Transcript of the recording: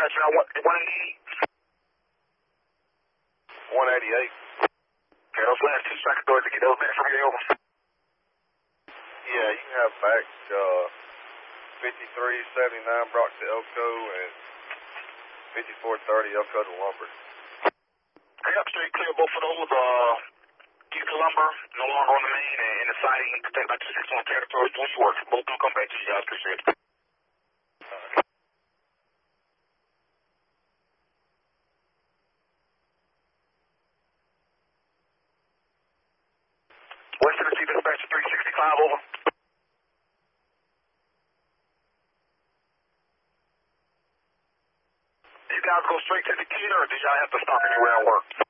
dispatch now, 188. Okay, those last two tracks, go ahead and get those back from you, over. Yeah, you can have back 5379 Brock to Elko and 5430 Elko to Lumber. Okay, up straight clear both of those. Keep the lumber no longer on the main and the siding protected by 261 territory. Doing your work. Both will come back to you guys. Appreciate it. West Tennessee dispatcher 365 over. You guys go straight to the key or do y'all have to stop anywhere and work?